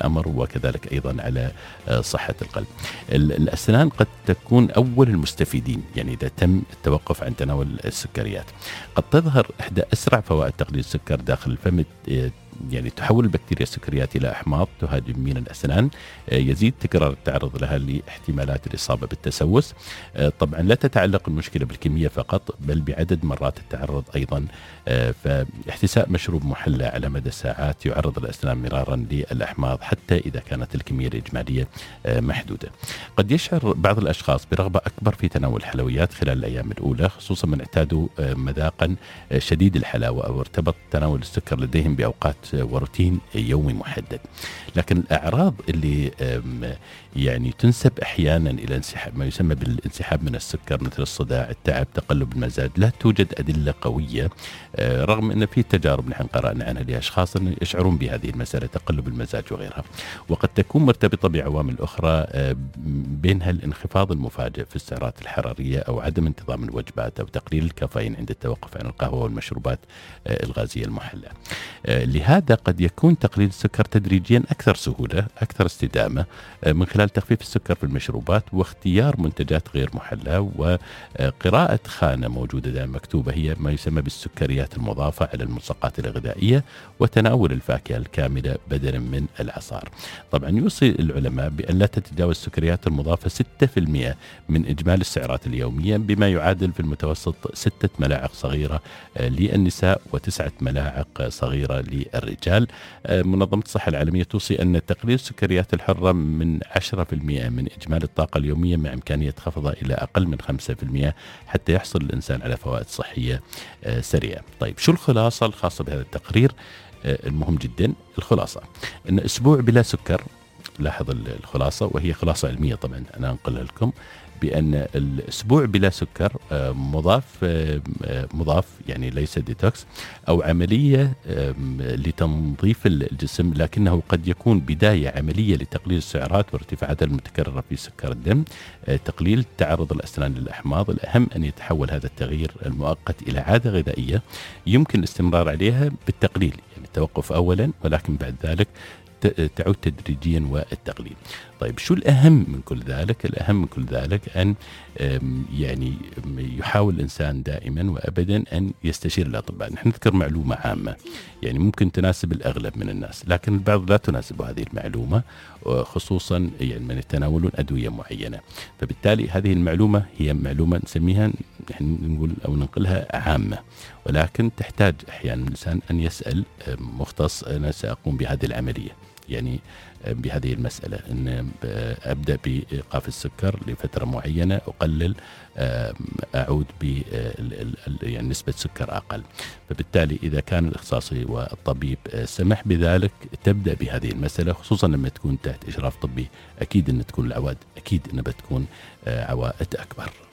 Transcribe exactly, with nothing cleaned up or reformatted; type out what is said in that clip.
الأمر وكذلك أيضا على صحة القلب. الأسنان قد تكون أول المستفيدين، يعني إذا تم التوقف عن تناول السكريات. قد تظهر إحدى أسرع فوائد تقليل السكر داخل الفم، يعني تحول البكتيريا السكريات إلى أحماض تهاجم مين الأسنان، يزيد تكرار التعرض لها لاحتمالات الإصابة بالتسوس. طبعا لا تتعلق المشكلة بالكمية فقط بل بعدد مرات التعرض أيضا، فاحتساء مشروب محلى على مدى ساعات يعرض الأسنان مرارا للأحماض حتى إذا كانت الكمية الإجمالية محدودة. قد يشعر بعض الأشخاص برغبة أكبر في تناول الحلويات خلال الأيام الأولى، خصوصا من اعتادوا مذاقا شديد الحلاوة أو ارتبط تناول السكر لديهم بأوقات وروتين يومي محدد. لكن الأعراض اللي يعني تنسب أحيانا إلى انسحاب ما يسمى بالانسحاب من السكر مثل الصداع، التعب، تقلب المزاج، لا توجد أدلة قوية، رغم أن في تجارب نحن قرأنا عنها لأشخاص يشعرون بهذه المسألة تقلب المزاج وغيرها. وقد تكون مرتبطة بعوامل أخرى بينها الانخفاض المفاجئ في السعرات الحرارية أو عدم انتظام الوجبات أو تقليل الكافيين عند التوقف عن القهوة والمشروبات الغازية المحلى. لهذا قد يكون تقليل السكر تدريجيا أكثر سهولة، أكثر استدامة، من خلال تخفيف السكر في المشروبات واختيار منتجات غير محلى وقراءة خانة موجودة دائما مكتوبة هي ما يسمى بالسكريات المضافة على الملصقات الغذائية، وتناول الفاكهة الكاملة بدلا من العصار. طبعا يوصي العلماء بأن لا تتجاوز السكريات المضافة ستة بالمئة من إجمالي السعرات اليومية، بما يعادل في المتوسط ستة ملاعق صغيرة للنساء وتسعة ملاعق صغيرة للرجال. منظمة الصحة العالمية توصي أن تقليل السكريات الحرة من عشرة بالمئة من إجمالي الطاقة اليومية مع إمكانية خفضها إلى أقل من خمسة بالمئة حتى يحصل الإنسان على فوائد صحية سريعة. طيب شو الخلاصة الخاصة بهذا التقرير؟ المهم جدا الخلاصة أن أسبوع بلا سكر، لاحظ الخلاصة وهي خلاصة علمية طبعا أنا أنقلها لكم، بأن الأسبوع بلا سكر مضاف مضاف يعني ليس ديتوكس أو عملية لتنظيف الجسم، لكنه قد يكون بداية عملية لتقليل السعرات وارتفاعاتها المتكررة في سكر الدم، تقليل تعرض الأسنان للأحماض. الأهم أن يتحول هذا التغيير المؤقت إلى عادة غذائية يمكن الاستمرار عليها بالتقليل، يعني التوقف أولا ولكن بعد ذلك تعود تدريجيا والتقليل. طيب شو الأهم من كل ذلك؟ الأهم من كل ذلك أن يعني يحاول الإنسان دائما وأبدا أن يستشير الأطباء. نحن نذكر معلومة عامة يعني ممكن تناسب الأغلب من الناس، لكن البعض لا تناسب هذه المعلومة، خصوصا يعني من يتناولون أدوية معينة. فبالتالي هذه المعلومة هي معلومة نسميها نحن نقول أو ننقلها عامة، ولكن تحتاج أحيانا الإنسان أن يسأل مختص. أنا سأقوم بهذه العملية يعني بهذه المسألة، أن أبدأ بإيقاف السكر لفترة معينة، أقلل، أعود ب يعني نسبة سكر أقل. فبالتالي إذا كان الإخصاصي والطبيب سمح بذلك تبدأ بهذه المسألة، خصوصا لما تكون تحت إشراف طبي. أكيد أن تكون العوائد أكيد أن بتكون عوائد أكبر.